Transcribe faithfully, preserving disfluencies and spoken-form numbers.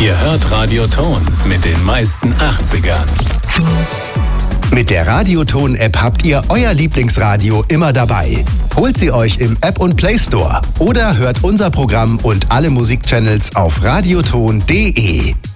Ihr hört Radioton mit den meisten achtzigern. Mit der Radioton-App habt ihr euer Lieblingsradio immer dabei. Holt sie euch im App- und Play Store oder hört unser Programm und alle Musikchannels auf radioton punkt de.